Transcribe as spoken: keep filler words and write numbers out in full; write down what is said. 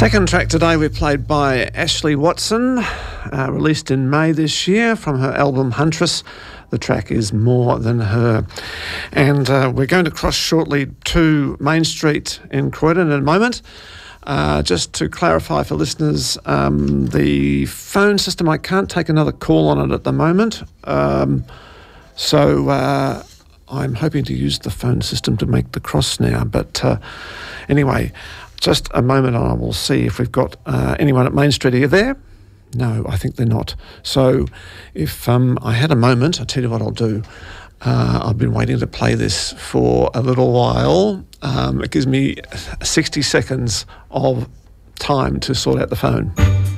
Second track today we played by Ashley Watson, uh, released in May this year from her album Huntress. The track is More Than Her. And uh, we're going to cross shortly to Main Street in Croydon in a moment. Uh, just to clarify for listeners, um, the phone system, I can't take another call on it at the moment. Um, so uh, I'm hoping to use the phone system to make the cross now. But uh, anyway, just a moment and I will see if we've got uh, anyone at Main Street. Are you there? No, I think they're not. So if um, I had a moment, I'll tell you what I'll do. Uh, I've been waiting to play this for a little while. Um, it gives me sixty seconds of time to sort out the phone.